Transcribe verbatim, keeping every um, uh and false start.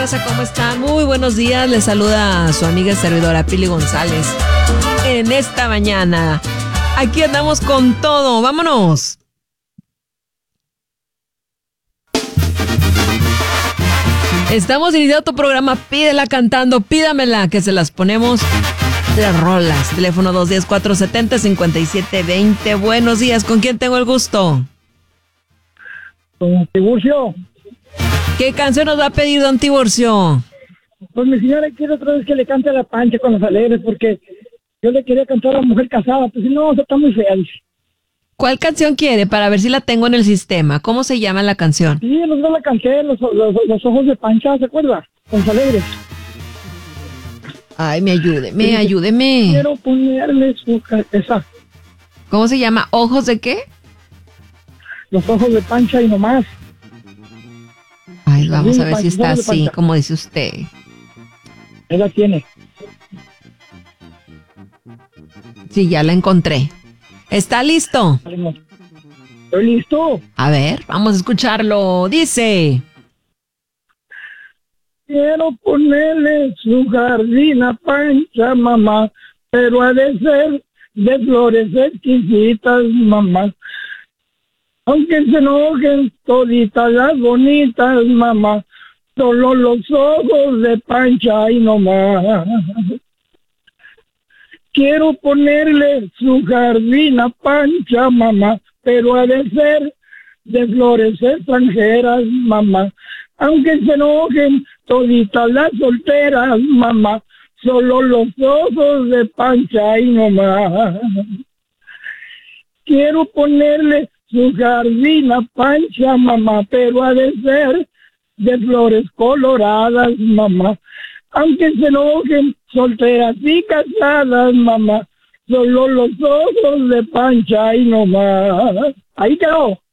¿Cómo están? Muy buenos días. Les saluda su amiga y servidora Pili González. En esta mañana, aquí andamos con todo. ¡Vámonos! Estamos iniciando tu programa Pídela Cantando, pídamela, que se las ponemos de rolas. Teléfono dos uno cero, cuatro siete cero, cinco siete dos cero. Buenos días, ¿con quién tengo el gusto? Con Tiburcio. ¿Qué canción nos va a pedir don Tiburcio? Pues mi señora quiere otra vez que le cante a la Pancha con los alegres, porque yo le quería cantar a la mujer casada, pues no, está muy fea, dice. ¿Cuál canción quiere? Para ver si la tengo en el sistema. ¿Cómo se llama la canción? Sí, los dos la canté, los, los, los ojos de Pancha, ¿se acuerda? Con los alegres. Ay, me ayude, me ayúdeme. Quiero ponerle su... ca- Esa, ¿Cómo se llama? ¿Ojos de qué? los ojos de Pancha y nomás. Ay, vamos Sí, a ver si Pancha, está ojos de así, Pancha. como dice usted. Él la tiene. Sí, ya la encontré. ¿Está listo? ¿Estoy listo? A ver, vamos a escucharlo. Dice... Quiero ponerle su jardín a Pancha, mamá, pero ha de ser de flores exquisitas, mamá. Aunque se enojen toditas las bonitas, mamá, solo los ojos de Pancha y no más. Quiero ponerle su jardín a Pancha, mamá, pero ha de ser de flores extranjeras, mamá. Aunque se enojen toditas las solteras, mamá, solo los ojos de Pancha y no más. Quiero ponerle su jardín a Pancha, mamá, pero ha de ser de flores coloradas, mamá. Aunque se enojen solteras y casadas, mamá, solo los ojos de Pancha y no más. Ahí quedó.